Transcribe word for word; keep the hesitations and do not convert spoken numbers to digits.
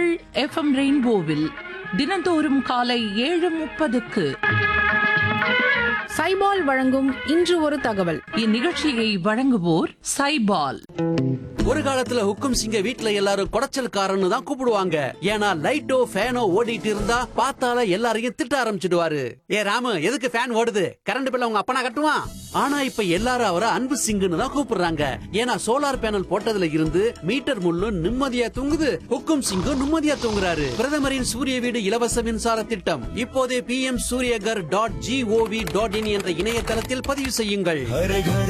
உங்கள் எஃப்எம் ரெயின்போவில் தினந்தோறும் காலை ஏழு முப்பதுக்கு சைபால் வழங்கும் இன்று ஒரு தகவல். இந்நிகழ்ச்சியை வழங்குவோர் சைபால். ஒரு காலத்துல ஹுக்கும் சிங்க வீட்ல எல்லாரும் குடைச்சல்காரன்னு தான் கூப்பிடுவாங்க. ஏன்னா லைட்டோ ஃபேனோ ஓடிட்டு இருந்தா பார்த்தால எல்லாரையும் திட்ட ஆரம்பிச்சிடுவாரு. ஏ ராமு, எதுக்கு ஃபேன் ஓடுது? கரண்ட் பில்ல உங்க அப்பனா கட்டுவான். ஆனா இப்ப எல்லாரும் அவரை அன்பு சிங்குன்னு தான் கூப்பிடுறாங்க. ஏன்னா சோலார் பேனல் போட்டதுல இருந்து மீட்டர் முள்ளும் நிம்மதியா தூங்குது, ஹுக்கும் சிங்கும் நிம்மதியா தூங்குறாரு. பிரதமரின் சூரிய வீடு இலவச மின்சார திட்டம் இப்போதே B M Surya Ghar dot gov dot in என்ற இணையதளத்தில் பதிவு செய்யுங்கள்.